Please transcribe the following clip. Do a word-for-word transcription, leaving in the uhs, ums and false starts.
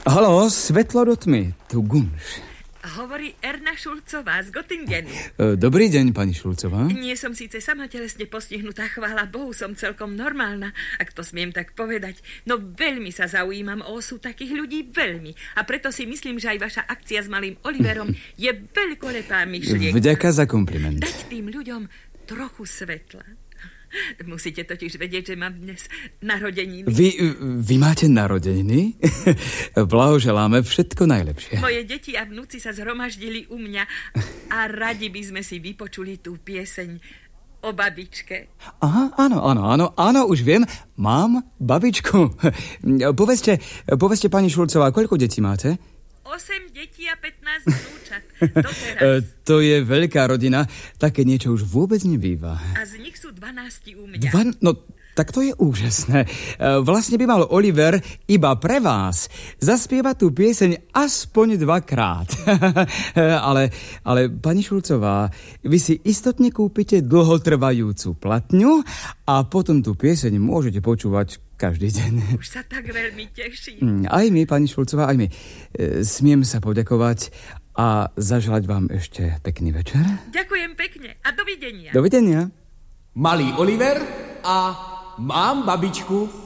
Haló, svetlo do tmy, tu Gunš. Hovorí Erna Šulcová z Göttingenu. Dobrý deň, pani Šulcová. Nie som síce sama telesne postihnutá, chvála Bohu, som celkom normálna, ak to smiem tak povedať. No veľmi sa zaujímam o osud takých ľudí, veľmi. A preto si myslím, že aj vaša akcia s malým Oliverom je veľkolepá myšlienka. Vďaka za kompliment. Dať tým ľuďom trochu svetla. Musíte totiž vedieť, že mám dnes narodeniny. Vy, vy máte narodeniny? Blahoželáme, všetko najlepšie. Moje deti a vnúci sa zhromaždili u mňa a radi by sme si vypočuli tú pieseň o babičke. Aha, áno, áno, áno, áno, už viem. Mám babičku. Povedzte, povedzte, pani Šulcová, koľko detí máte? Osem detí a pätnásť vnúčat. Doteraz. To je veľká rodina. Také niečo už vôbec nebýva. A z nich sú dvanásti u mňa. Dva, no, tak to je úžasné. Vlastne by mal Oliver iba pre vás zaspievať tú pieseň aspoň dvakrát. ale, ale, pani Šulcová, vy si istotne kúpite dlhotrvajúcu platňu a potom tú pieseň môžete počúvať každý deň. Už sa tak veľmi teším. Aj my, pani Šulcová, aj my. Smiem sa poďakovať a zaželať vám ešte pekný večer. Ďakujem pekne a dovidenia. Dovidenia. Malý Oliver a mám babičku.